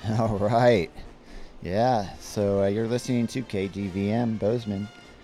All right. Yeah. So you're listening to KGVM Bozeman,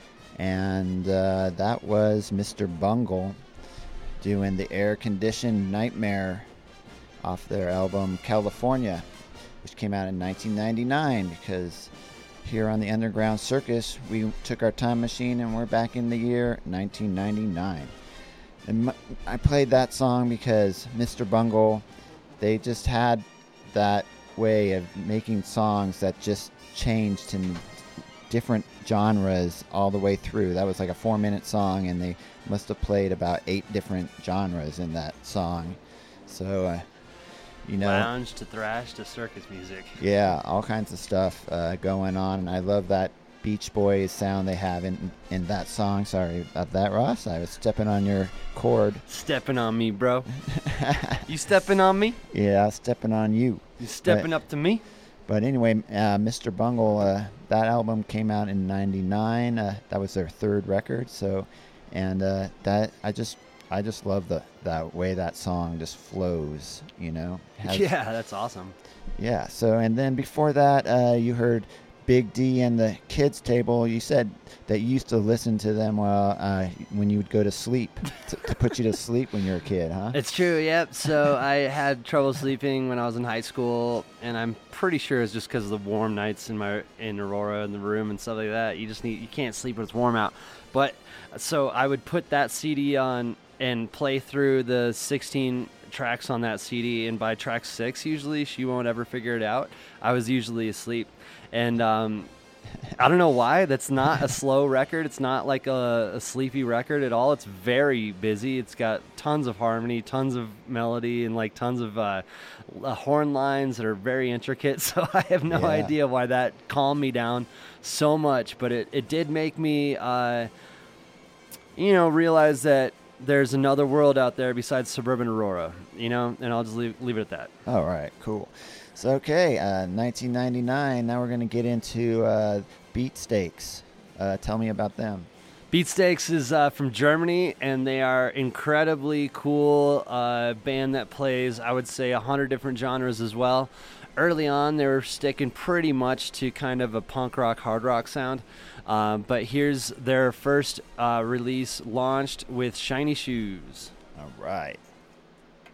and that was Mr. Bungle doing the Air Conditioned Nightmare off their album California, which came out in 1999. Because here on the Underground Circus, we took our time machine and we're back in the year 1999. And I played that song because Mr. Bungle, they just had that way of making songs that just changed in different genres all the way through. That was like a 4-minute song, and they must have played about 8 different genres in that song. So, lounge to thrash to circus music. Yeah, all kinds of stuff going on, and I love that Beach Boys sound they have in that song. Sorry about that, Ross. I was stepping on your cord. Stepping on me, bro. You stepping on me? Yeah, stepping on you. You stepping up to me? But anyway, Mr. Bungle, that album came out in '99. That was their 3rd record. So, and that I just love that way that song just flows. Yeah, that's awesome. Yeah. So, and then before that, you heard Big D and the Kids Table. You said that you used to listen to them when you would go to sleep, to put you to sleep when you were a kid, huh? It's true, yep. So I had trouble sleeping when I was in high school, and I'm pretty sure it's just because of the warm nights in Aurora in the room and stuff like that. You can't sleep when it's warm out. But so I would put that CD on and play through the 16 tracks on that CD, and by track 6 usually, She Won't Ever Figure It Out, I was usually asleep. And I don't know why. That's not a slow record. It's not like a sleepy record at all. It's very busy. It's got tons of harmony, tons of melody, and like tons of horn lines that are very intricate. So I have no idea why that calmed me down so much. But it did make me, realize that there's another world out there besides suburban Aurora, and I'll just leave it at that. All right, cool. So, okay, 1999, now we're going to get into Beatsteaks. Tell me about them. Beatsteaks is from Germany, and they are incredibly cool band that plays, I would say, 100 different genres as well. Early on, they were sticking pretty much to kind of a punk rock, hard rock sound. But here's their first release launched with Shiny Shoes. All right.